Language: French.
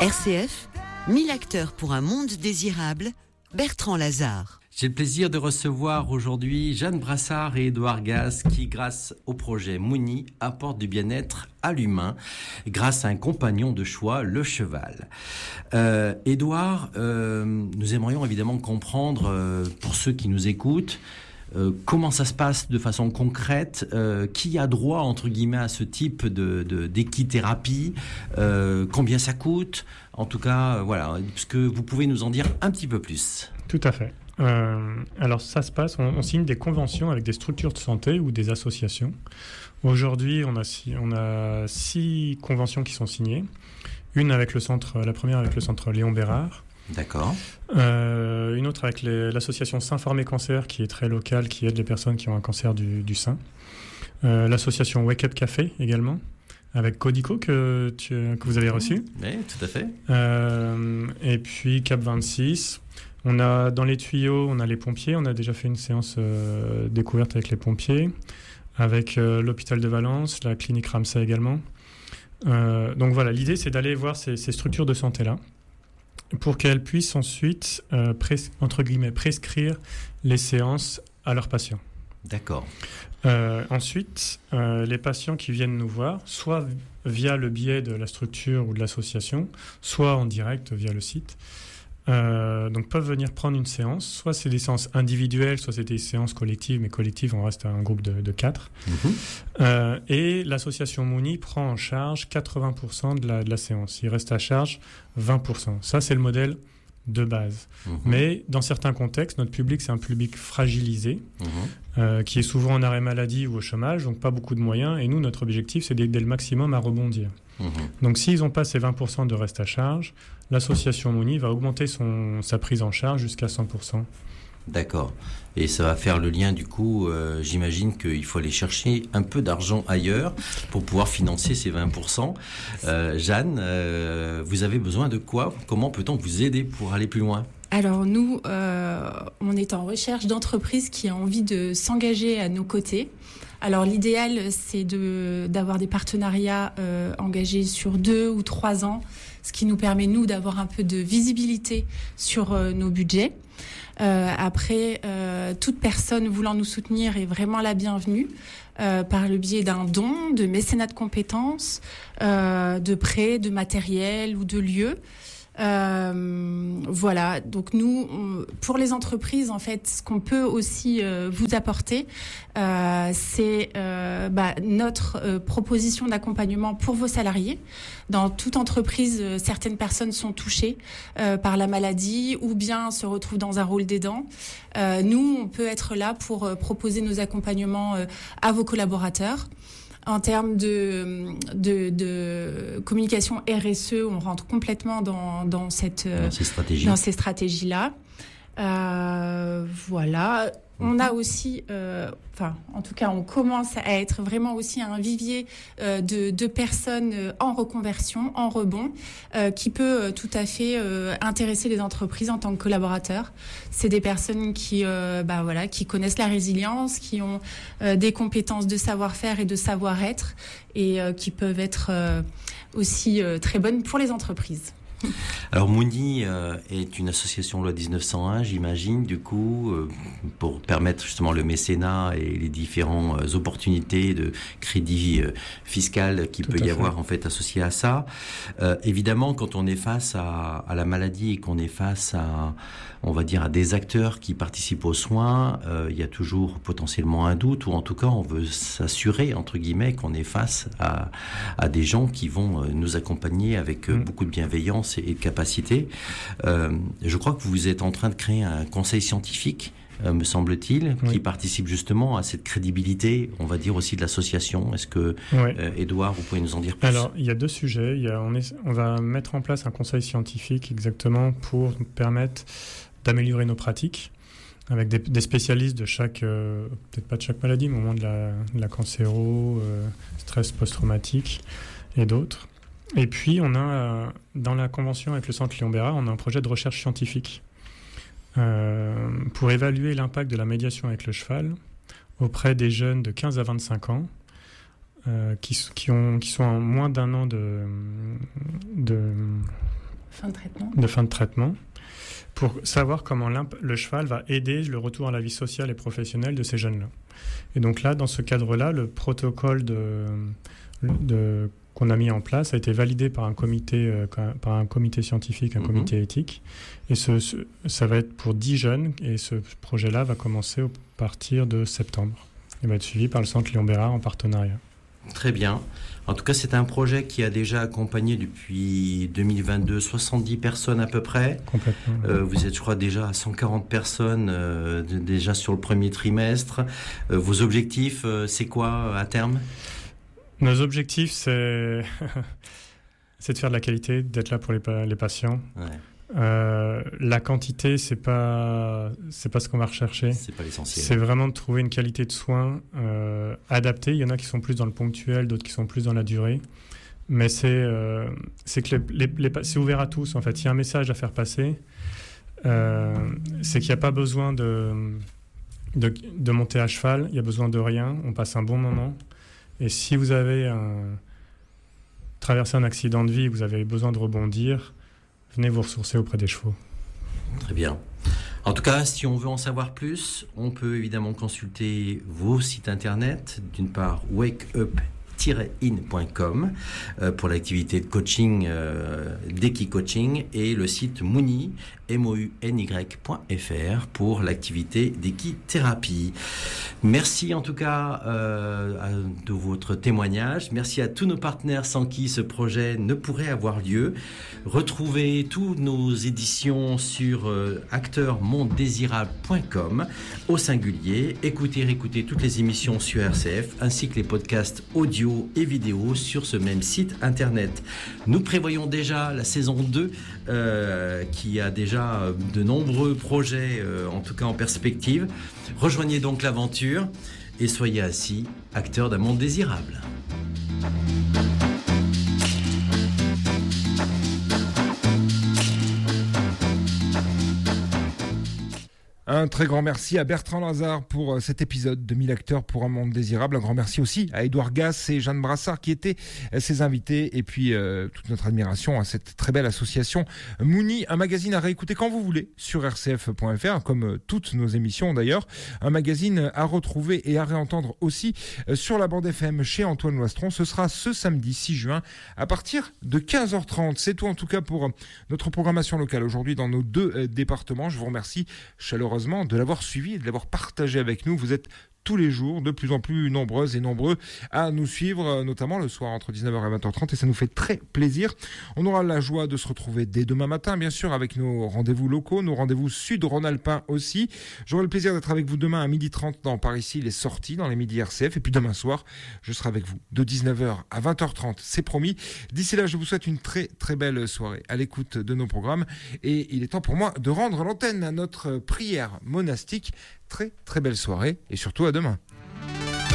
RCF, 1000 acteurs pour un monde désirable, Bertrand Lazare. J'ai le plaisir de recevoir aujourd'hui Jeanne Brassard et Édouard Gaz qui, grâce au projet Mouni, apportent du bien-être à l'humain grâce à un compagnon de choix, le cheval. Édouard, nous aimerions évidemment comprendre, pour ceux qui nous écoutent, comment ça se passe de façon concrète, qui a droit entre guillemets à ce type d'équithérapie, combien ça coûte, en tout cas voilà, est-ce que vous pouvez nous en dire un petit peu plus? Tout à fait. Alors ça se passe, on signe des conventions avec des structures de santé ou des associations. Aujourd'hui, on a 6 conventions qui sont signées. La première avec le centre Léon Bérard. D'accord. Une autre avec l'association S'informer Cancer, qui est très locale, qui aide les personnes qui ont un cancer du sein. L'association Wake Up Café également, avec Codico que vous avez reçu. Oui, tout à fait. Et puis Cap 26. On a dans les tuyaux, on a les pompiers. On a déjà fait une séance découverte avec les pompiers, avec l'hôpital de Valence, la clinique Ramsay également. Donc voilà, l'idée c'est d'aller voir ces structures de santé-là, pour qu'elles puissent ensuite, entre guillemets, prescrire les séances à leurs patients. D'accord. Ensuite, les patients qui viennent nous voir, soit via le biais de la structure ou de l'association, soit en direct via le site, donc peuvent venir prendre une séance. Soit c'est des séances individuelles, soit c'est des séances collectives, mais collectives, on reste à un groupe de 4. Et l'association Mouni prend en charge 80% de la séance. Il reste à charge 20%. Ça, c'est le modèle de base. Mais dans certains contextes, notre public, c'est un public fragilisé, qui est souvent en arrêt maladie ou au chômage, donc pas beaucoup de moyens. Et nous, notre objectif, c'est d'aider le maximum à rebondir. Donc s'ils n'ont pas ces 20% de reste à charge, l'association Mouni va augmenter sa prise en charge jusqu'à 100%. D'accord. Et ça va faire le lien, du coup, j'imagine qu'il faut aller chercher un peu d'argent ailleurs pour pouvoir financer ces 20%. Jeanne, vous avez besoin de quoi? Comment peut-on vous aider pour aller plus loin? Alors nous, on est en recherche d'entreprises qui ont envie de s'engager à nos côtés. Alors l'idéal, c'est d'avoir des partenariats engagés sur 2 ou 3 ans, ce qui nous permet, nous, d'avoir un peu de visibilité sur nos budgets. Après, toute personne voulant nous soutenir est vraiment la bienvenue, par le biais d'un don, de mécénat de compétences, de prêts, de matériel ou de lieux. Voilà, donc nous, pour les entreprises, en fait, ce qu'on peut aussi vous apporter, c'est notre proposition d'accompagnement pour vos salariés. Dans toute entreprise, certaines personnes sont touchées par la maladie ou bien se retrouvent dans un rôle d'aidant. Nous, on peut être là pour proposer nos accompagnements à vos collaborateurs. En termes de communication RSE, on rentre complètement dans ces stratégies-là. Voilà. On a aussi, en tout cas, on commence à être vraiment aussi un vivier de personnes en reconversion, en rebond, qui peut tout à fait intéresser les entreprises en tant que collaborateurs. C'est des personnes qui connaissent la résilience, qui ont des compétences de savoir-faire et de savoir-être, et qui peuvent être aussi très bonnes pour les entreprises. Alors Mouni est une association loi 1901, j'imagine, du coup, pour permettre justement le mécénat et les différentes opportunités de crédit fiscal qu'il peut y avoir en fait associé à ça. Évidemment, quand on est face à la maladie et qu'on est face à, on va dire, à des acteurs qui participent aux soins, il y a toujours potentiellement un doute, ou en tout cas on veut s'assurer, entre guillemets, qu'on est face à des gens qui vont nous accompagner avec beaucoup de bienveillance et de capacité. Je crois que vous êtes en train de créer un conseil scientifique, me semble-t-il, qui participe justement à cette crédibilité, on va dire aussi de l'association. Est-ce que, Édouard, vous pouvez nous en dire plus? Alors, il y a 2 sujets. On va mettre en place un conseil scientifique exactement pour nous permettre d'améliorer nos pratiques, avec des spécialistes de peut-être pas de chaque maladie, mais au moins de la cancéro, stress post-traumatique et d'autres. Et puis, on a, dans la convention avec le centre Léon Bérard, on a un projet de recherche scientifique pour évaluer l'impact de la médiation avec le cheval auprès des jeunes de 15 à 25 ans qui sont en moins d'1 an fin de traitement, pour savoir comment le cheval va aider le retour à la vie sociale et professionnelle de ces jeunes-là. Et donc là, dans ce cadre-là, le protocole qu'on a mis en place a été validé par un comité scientifique, un comité éthique. Et ça va être pour 10 jeunes, et ce projet-là va commencer à partir de septembre. Il va être suivi par le Centre Léon Bérard en partenariat. Très bien. En tout cas, c'est un projet qui a déjà accompagné depuis 2022 70 personnes à peu près. Complètement. Vous êtes, je crois, déjà à 140 personnes déjà sur le premier trimestre. Vos objectifs, c'est quoi à terme ? Nos objectifs, c'est de faire de la qualité, d'être là pour les patients. Ouais. La quantité, c'est pas ce qu'on va rechercher. C'est pas l'essentiel. C'est vraiment de trouver une qualité de soins adaptée. Il y en a qui sont plus dans le ponctuel, d'autres qui sont plus dans la durée. Mais c'est que c'est ouvert à tous. En fait, il y a un message à faire passer. C'est qu'il n'y a pas besoin de monter à cheval. Il y a besoin de rien. On passe un bon moment. Et si vous avez traversé un accident de vie, vous avez besoin de rebondir, venez vous ressourcer auprès des chevaux. Très bien. En tout cas, si on veut en savoir plus, on peut évidemment consulter vos sites internet. D'une part, wakeup-in.com pour l'activité de coaching d'Eki Coaching, et le site Mouni, MOUNY.fr pour l'activité d'équithérapie. Merci en tout cas de votre témoignage. Merci à tous nos partenaires sans qui ce projet ne pourrait avoir lieu. Retrouvez toutes nos éditions sur acteurmondesirable.com au singulier. Réécoutez toutes les émissions sur RCF ainsi que les podcasts audio et vidéo sur ce même site internet. Nous prévoyons déjà la saison 2 qui a déjà de nombreux projets en tout cas en perspective. Rejoignez donc l'aventure et soyez ainsi acteurs d'un monde désirable. Un très grand merci à Bertrand Lazare pour cet épisode de 1000 acteurs pour un monde désirable. Un grand merci aussi à Édouard Gass et Jeanne Brassard qui étaient ses invités. Et puis toute notre admiration à cette très belle association Mouni, un magazine à réécouter quand vous voulez sur rcf.fr, comme toutes nos émissions d'ailleurs. Un magazine à retrouver et à réentendre aussi sur la bande FM chez Antoine Loistron. Ce sera ce samedi 6 juin à partir de 15h30. C'est tout en tout cas pour notre programmation locale aujourd'hui dans nos 2 départements. Je vous remercie chaleureusement de l'avoir suivi et de l'avoir partagé avec nous. Vous êtes tous les jours de plus en plus nombreuses et nombreux à nous suivre, notamment le soir entre 19h et 20h30, et ça nous fait très plaisir. On aura la joie de se retrouver dès demain matin, bien sûr, avec nos rendez-vous locaux, nos rendez-vous sud-rhône-alpins aussi. J'aurai le plaisir d'être avec vous demain à 12h30 dans Par ici, les sorties dans les midis RCF, et puis demain soir, je serai avec vous de 19h à 20h30, c'est promis. D'ici là, je vous souhaite une très très belle soirée à l'écoute de nos programmes, et il est temps pour moi de rendre l'antenne à notre prière monastique. Très très belle soirée et surtout à demain.